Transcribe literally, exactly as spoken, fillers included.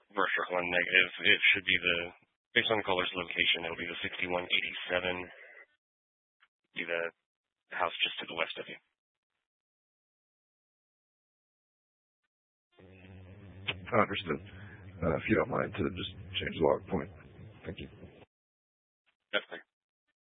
Versa one negative. It should be the, based on the caller's location, it'll be the sixty-one eighty-seven, be the house just to the west of you. Understood. Uh, if you don't mind to just change the log point. Thank you. Definitely.